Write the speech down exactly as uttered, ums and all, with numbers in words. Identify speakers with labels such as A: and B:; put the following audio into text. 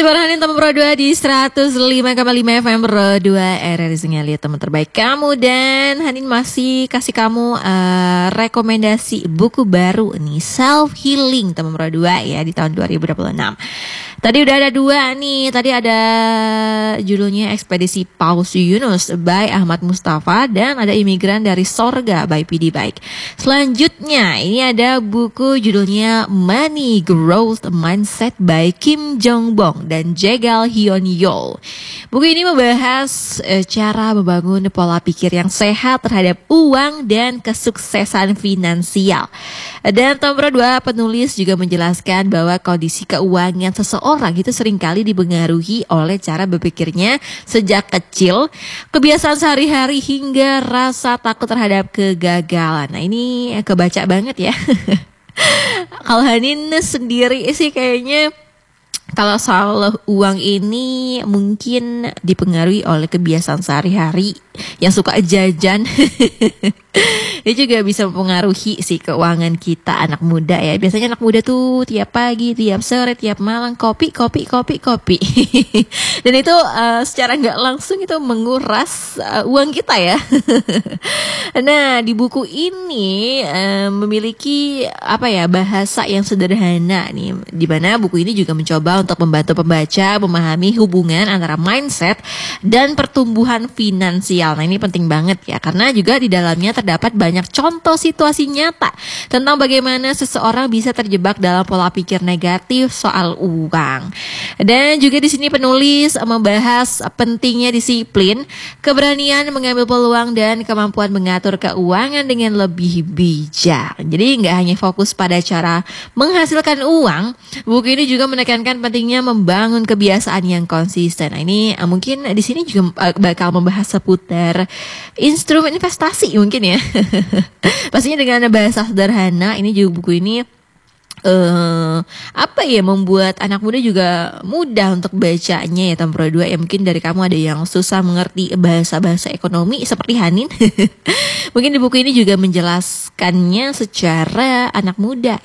A: Farhanin teman Pro dua di seratus lima koma lima F M Pro dua R R I Singali, teman terbaik kamu. Dan Hanin masih kasih kamu uh, rekomendasi buku baru nih, Self Healing teman Pro dua ya, di tahun dua ribu dua puluh enam. Tadi udah ada dua nih, tadi ada judulnya Ekspedisi Paus Yunus by Ahmad Mustafa, dan ada Imigran dari Sorga by P D Baik. Selanjutnya ini ada buku judulnya Money Growth Mindset by Kim Jong Bong dan Jegal Hyun Yol. Buku ini membahas e, cara membangun pola pikir yang sehat terhadap uang dan kesuksesan finansial. Dan nomor dua, penulis juga menjelaskan bahwa kondisi keuangan seseorang itu seringkali dipengaruhi oleh cara berpikirnya sejak kecil, kebiasaan sehari-hari hingga rasa takut terhadap kegagalan. Nah ini kebaca banget ya. Kalau Hanin sendiri sih kayaknya kalau soal uang ini mungkin dipengaruhi oleh kebiasaan sehari-hari yang suka jajan. Dia juga bisa mempengaruhi sih keuangan kita anak muda ya. Biasanya anak muda tuh tiap pagi, tiap sore, tiap malam kopi, kopi, kopi, kopi. Dan itu uh, secara nggak langsung itu menguras uh, uang kita ya. Nah di buku ini uh, memiliki apa ya, bahasa yang sederhana nih. Di mana buku ini juga mencoba untuk membantu pembaca memahami hubungan antara mindset dan pertumbuhan finansial. Nah ini penting banget ya, karena juga di dalamnya terdapat banyak contoh situasi nyata tentang bagaimana seseorang bisa terjebak dalam pola pikir negatif soal uang. Dan juga di sini penulis membahas pentingnya disiplin, keberanian mengambil peluang, dan kemampuan mengatur keuangan dengan lebih bijak. Jadi nggak hanya fokus pada cara menghasilkan uang, buku ini juga menekankan pentingnya membangun kebiasaan yang konsisten. Nah, ini uh, mungkin di sini juga uh, bakal membahas seputar instrumen investasi mungkin ya. Pastinya dengan bahasa sederhana. Ini juga buku ini Uh, apa ya, membuat anak muda juga mudah untuk bacanya ya Pro dua ya. Mungkin dari kamu ada yang susah mengerti bahasa-bahasa ekonomi seperti Hanin. Mungkin di buku ini juga menjelaskannya secara anak muda